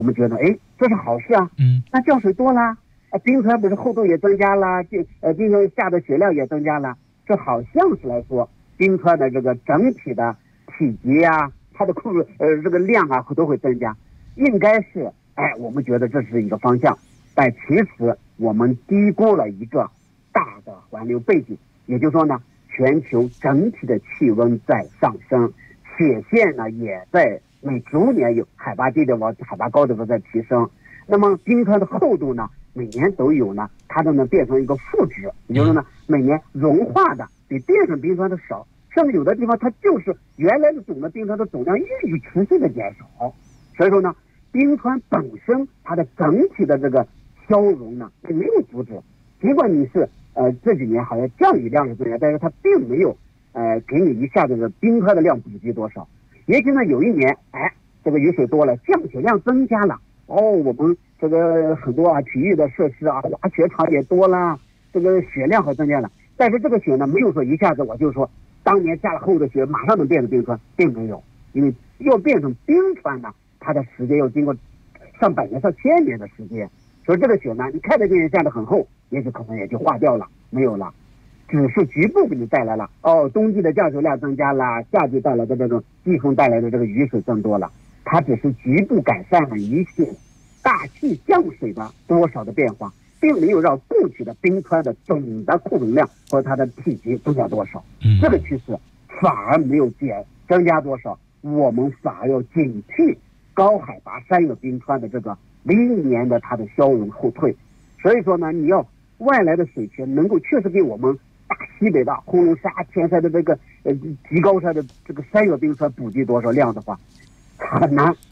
我们觉得，哎，这是好事啊。那降水多啦，冰川不是厚度也增加了，冰川下的雪量也增加了，这好像是来说，冰川的这个整体的体积啊，它的这个量啊都会增加，应该是，我们觉得这是一个方向，但其实我们低估了一个大的环流背景，也就是说呢，全球整体的气温在上升，雪线呢也在逐年有海拔低的往海拔高的在提升，那么冰川的厚度呢，每年都有呢，它都能变成一个负值，也就是说呢，每年融化的比变成冰川的少，甚至有的地方它就是原来的总的冰川的总量一直持续的减少，所以说呢，冰川本身它的整体的这个消融呢也没有阻止，尽管你是这几年好像降雨量是增加，但是它并没有给你一下子的冰川的量补给多少。也许呢有一年这个雨水多了，降雪量增加了，我们这个很多体育的设施啊，滑雪场也多了，这个雪量还增加了，但是这个雪呢没有说一下子我就说当年下了厚的雪马上能变成冰川，并没有，因为要变成冰川呢，它的时间要经过上百年上千年的时间，所以这个雪呢你看得见下得很厚，也许可能也就化掉了，没有了，只是局部给你带来了冬季的降水量增加了，夏季带来的这种季风带来的这个雨水增多了，它只是局部改善了一些大气降水的多少的变化，并没有让固体的冰川的总的库容量或者它的体积增加多少，这个趋势反而没有增加多少，我们反而要警惕高海拔山岳冰川的这个历年的它的消融后退。所以说呢，你要外来的水泉能够确实给我们大西北的呼伦沙、天山的这个极高山的这个山岳冰川补给多少量的话，很难